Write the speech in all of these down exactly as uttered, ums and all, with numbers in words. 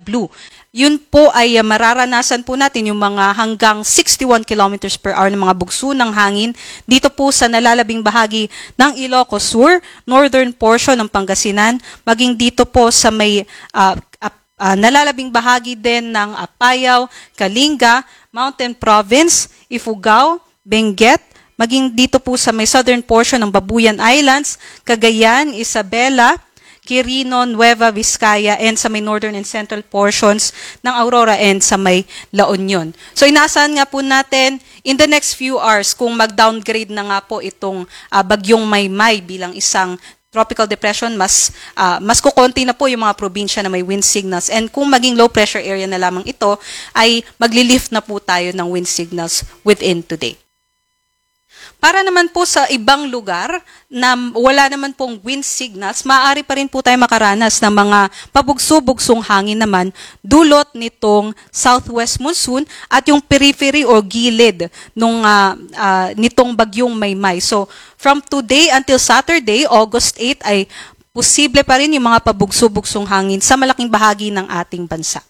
blue. Yun po ay uh, mararanasan po natin yung mga hanggang sixty-one kilometers per hour ng mga bugso ng hangin dito po sa nalalabing bahagi ng Ilocos Sur, northern portion ng Pangasinan, maging dito po sa may uh, uh, uh, nalalabing bahagi din ng Apayao, Kalinga, Mountain Province, Ifugao, Benguet, maging dito po sa may southern portion ng Babuyan Islands, Cagayan, Isabela, Quirino, Nueva Vizcaya, and sa may northern and central portions ng Aurora and sa may La Union. So inaasahan nga po natin in the next few hours kung mag-downgrade na nga po itong uh, bagyong Maymay bilang isang tropical depression, mas uh, mas kukonti na po yung mga probinsya na may wind signals. And kung maging low pressure area na lamang ito, ay magli-lift na po tayo ng wind signals within today. Para naman po sa ibang lugar na wala naman pong wind signals, maaari pa rin po tayo makaranas ng mga pabugso-bugsong hangin naman dulot nitong southwest monsoon at yung periphery o gilid nung, uh, uh, nitong bagyong Maymay. So, from today until Saturday, August eighth, ay posible pa rin yung mga pabugso-bugsong hangin sa malaking bahagi ng ating bansa.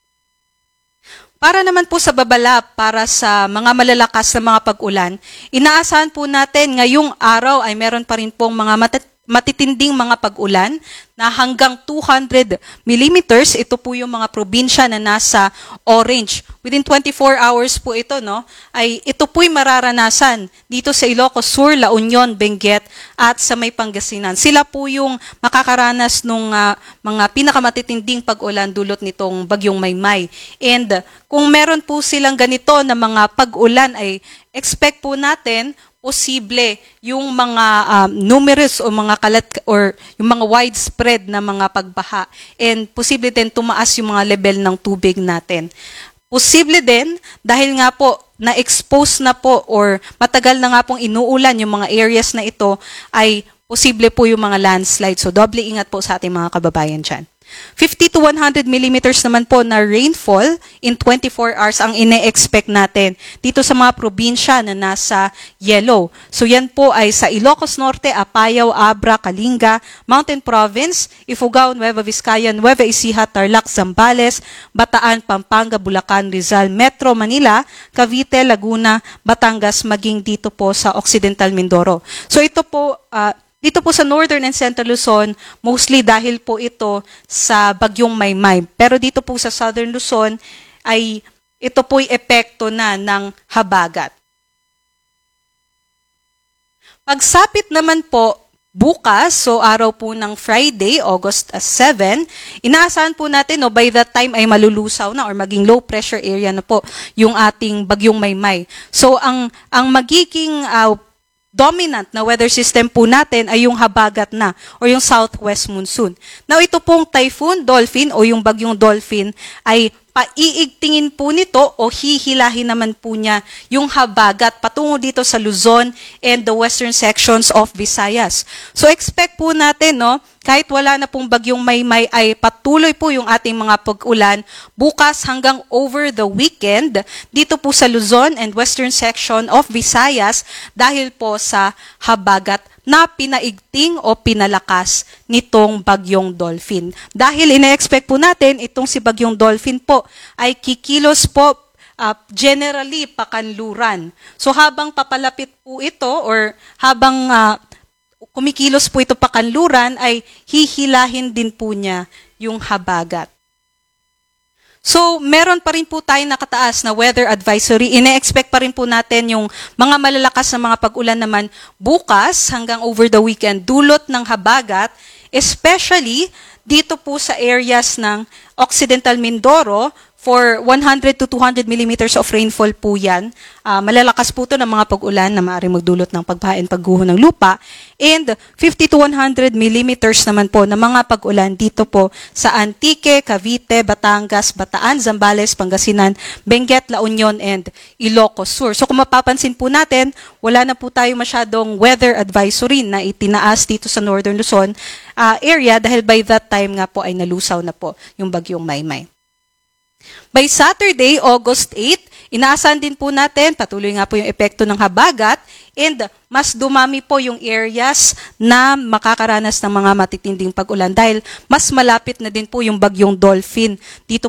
Para naman po sa babala para sa mga malalakas na mga pag-ulan, inaasahan po natin ngayong araw ay meron pa rin pong mga matat- matitinding mga pag-ulan na hanggang two hundred millimeters. Ito po yung mga probinsya na nasa orange. Within twenty-four hours po ito, no? Ay ito po'y mararanasan dito sa Ilocos Sur, La Union, Benguet at sa may Pangasinan. Sila po yung makakaranas ng uh, mga pinakamatitinding pag-ulan dulot nitong bagyong Maymay. And uh, kung meron po silang ganito na mga pag-ulan ay expect po natin posible yung mga um, numerous o mga kalat or yung mga widespread na mga pagbaha, and posible din tumaas yung mga level ng tubig natin. Posible din dahil nga po na-expose na po or matagal na nga pong inuulan yung mga areas na ito, ay posible po yung mga landslide. So doble ingat po sa ating mga kababayan dyan. fifty to one hundred millimeters naman po na rainfall in twenty-four hours ang ine-expect natin dito sa mga probinsya na nasa yellow. So yan po ay sa Ilocos Norte, Apayao, Abra, Kalinga, Mountain Province, Ifugao, Nueva Vizcaya, Nueva Ecija, Tarlac, Zambales, Bataan, Pampanga, Bulacan, Rizal, Metro Manila, Cavite, Laguna, Batangas, maging dito po sa Occidental Mindoro. So ito po, uh, dito po sa Northern and Central Luzon, mostly dahil po ito sa bagyong Maymay. Pero dito po sa Southern Luzon, ay ito po'y epekto na ng habagat. Pagsapit naman po bukas, so araw po ng Friday, August seventh, inaasahan po natin, no, by that time ay malulusaw na or maging low pressure area na po yung ating bagyong Maymay. So ang, ang magiging uh, dominant na weather system po natin ay yung habagat na o yung southwest monsoon. Now, ito pong typhoon Dolphin o yung bagyong Dolphin ay paiigtingin po nito o hihilahin naman po niya yung habagat patungo dito sa Luzon and the western sections of Visayas. So expect po natin, no, kahit wala na pong bagyong Maymay ay patuloy po yung ating mga pag-ulan bukas hanggang over the weekend dito po sa Luzon and western section of Visayas dahil po sa habagat na pinaigting o pinalakas nitong bagyong Dolphin. Dahil ina-expect po natin itong si bagyong Dolphin po ay kikilos po uh, generally pakanluran. So habang papalapit po ito or habang uh, kumikilos po ito pakanluran ay hihilahin din po niya yung habagat. So, meron pa rin po tayo nakataas na weather advisory. Ine-expect pa rin po natin yung mga malalakas na mga pag-ulan naman bukas hanggang over the weekend dulot ng habagat, especially dito po sa areas ng Occidental Mindoro. For one hundred to two hundred millimeters of rainfall po yan. Uh, malalakas po ito ng mga pag-ulan na maaaring magdulot ng pagbaha and pagguho ng lupa. And fifty to one hundred millimeters naman po ng mga pag-ulan dito po sa Antique, Cavite, Batangas, Bataan, Zambales, Pangasinan, Benguet, La Union, and Ilocos Sur. So kung mapapansin po natin, wala na po tayo masyadong weather advisory na itinaas dito sa Northern Luzon uh, area dahil by that time nga po ay nalusaw na po yung bagyong Maymay. By Saturday, August eighth, inaasahan din po natin, patuloy nga po yung epekto ng habagat, and mas dumami po yung areas na makakaranas ng mga matitinding pag-ulan dahil mas malapit na din po yung bagyong Dolphin dito